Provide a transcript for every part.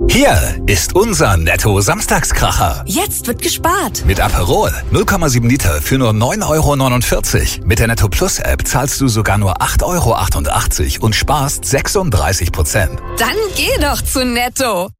Hier ist unser Netto-Samstagskracher. Jetzt wird gespart. Mit Aperol 0,7 Liter für nur 9,49 €. Mit der Netto Plus App zahlst du sogar nur 8,88 € und sparst 36%. Dann geh doch zu Netto.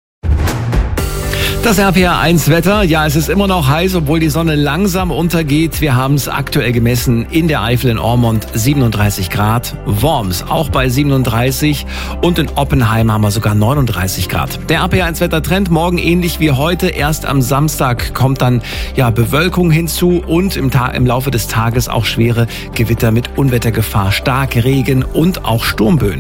Das RPR1-Wetter, ja, es ist immer noch heiß, obwohl die Sonne langsam untergeht. Wir haben es aktuell gemessen in der Eifel in Ormont 37 Grad, Worms auch bei 37 und in Oppenheim haben wir sogar 39 Grad. Der RPR1-Wettertrend morgen ähnlich wie heute. Erst am Samstag kommt dann Bewölkung hinzu und im Laufe des Tages auch schwere Gewitter mit Unwettergefahr, Starkregen und auch Sturmböen.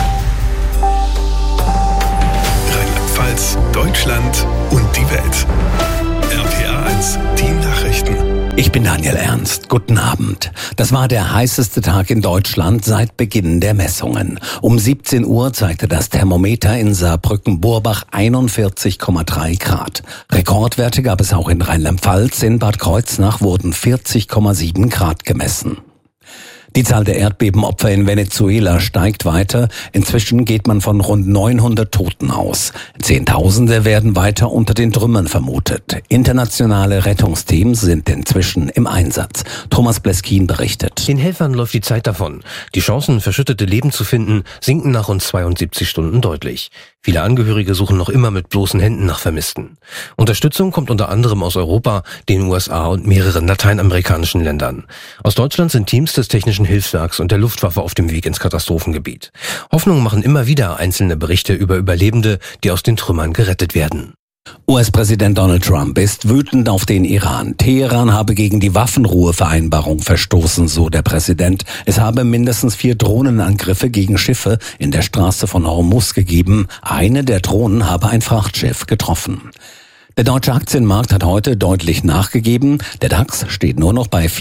Rheinland-Pfalz, Deutschland und die Welt. RPR1, die Nachrichten. Ich bin Daniel Ernst. Guten Abend. Das war der heißeste Tag in Deutschland seit Beginn der Messungen. Um 17 Uhr zeigte das Thermometer in Saarbrücken-Burbach 41,3 Grad. Rekordwerte gab es auch in Rheinland-Pfalz. In Bad Kreuznach wurden 40,7 Grad gemessen. Die Zahl der Erdbebenopfer in Venezuela steigt weiter. Inzwischen geht man von rund 900 Toten aus. Zehntausende werden weiter unter den Trümmern vermutet. Internationale Rettungsteams sind inzwischen im Einsatz. Thomas Bleskin berichtet. Den Helfern läuft die Zeit davon. Die Chancen, verschüttete Leben zu finden, sinken nach rund 72 Stunden deutlich. Viele Angehörige suchen noch immer mit bloßen Händen nach Vermissten. Unterstützung kommt unter anderem aus Europa, den USA und mehreren lateinamerikanischen Ländern. Aus Deutschland sind Teams des Technischen Hilfswerks und der Luftwaffe auf dem Weg ins Katastrophengebiet. Hoffnung machen immer wieder einzelne Berichte über Überlebende, die aus den Trümmern gerettet werden. US-Präsident Donald Trump ist wütend auf den Iran. Teheran habe gegen die Waffenruhevereinbarung verstoßen, so der Präsident. Es habe mindestens 4 Drohnenangriffe gegen Schiffe in der Straße von Hormuz gegeben. Eine der Drohnen habe ein Frachtschiff getroffen. Der deutsche Aktienmarkt hat heute deutlich nachgegeben. Der DAX steht nur noch bei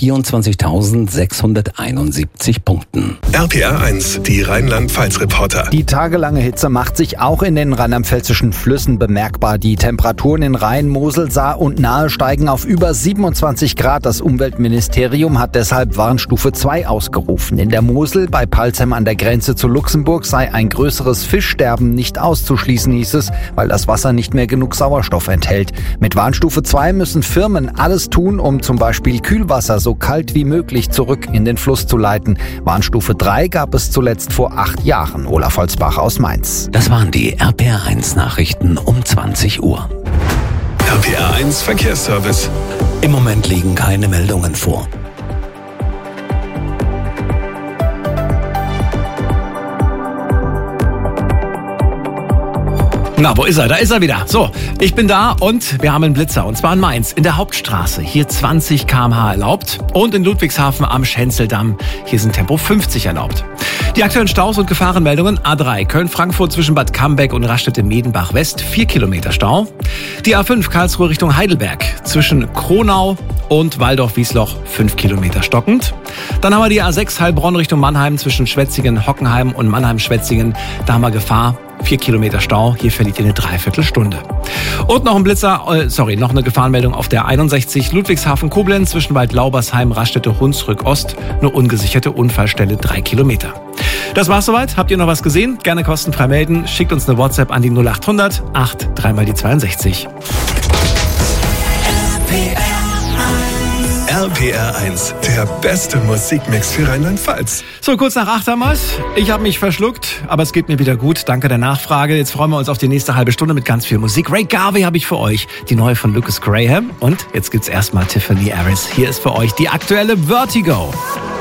24.671 Punkten. RPR1, die Rheinland-Pfalz-Reporter. Die tagelange Hitze macht sich auch in den rheinland-pfälzischen Flüssen bemerkbar. Die Temperaturen in Rhein, Mosel, Saar und Nahe steigen auf über 27 Grad. Das Umweltministerium hat deshalb Warnstufe 2 ausgerufen. In der Mosel bei Palzheim an der Grenze zu Luxemburg sei ein größeres Fischsterben nicht auszuschließen, hieß es, weil das Wasser nicht mehr genug Sauerstoff enthält. Mit Warnstufe 2 müssen Firmen alles tun, um zum Beispiel Kühlwasser so kalt wie möglich zurück in den Fluss zu leiten. Warnstufe 3 gab es zuletzt vor 8 Jahren. Olaf Holzbach aus Mainz. Das waren die RPR1-Nachrichten um 20 Uhr. RPR1 Verkehrsservice. Im Moment liegen keine Meldungen vor. Na, wo ist er? Da ist er wieder. So, ich bin da und wir haben einen Blitzer. Und zwar in Mainz, in der Hauptstraße. Hier 20 km/h erlaubt. Und in Ludwigshafen am Schenzeldamm. Hier sind Tempo 50 erlaubt. Die aktuellen Staus und Gefahrenmeldungen. A3 Köln-Frankfurt zwischen Bad Cambeck und Raststätte-Medenbach West. 4 Kilometer Stau. Die A5 Karlsruhe Richtung Heidelberg. Zwischen Kronau und Waldorf-Wiesloch 5 Kilometer stockend. Dann haben wir die A6 Heilbronn Richtung Mannheim zwischen Schwetzingen, Hockenheim und Mannheim-Schwetzingen. Da haben wir Gefahr. 4 Kilometer Stau, hier verliert ihr eine Dreiviertelstunde. Und noch ein noch eine Gefahrenmeldung auf der 61 Ludwigshafen-Koblenz zwischen Waldlaubersheim, Raststätte Hunsrück Ost, eine ungesicherte Unfallstelle 3 Kilometer. Das war's soweit. Habt ihr noch was gesehen? Gerne kostenfrei melden. Schickt uns eine WhatsApp an die 0800 8 3 mal die 62. RPR1, der beste Musikmix für Rheinland-Pfalz. So, kurz nach 8 haben wir's. Ich habe mich verschluckt, aber es geht mir wieder gut. Danke der Nachfrage. Jetzt freuen wir uns auf die nächste halbe Stunde mit ganz viel Musik. Ray Garvey habe ich für euch, die neue von Lucas Graham. Und jetzt gibt's erstmal Tiffany Harris. Hier ist für euch die aktuelle Vertigo.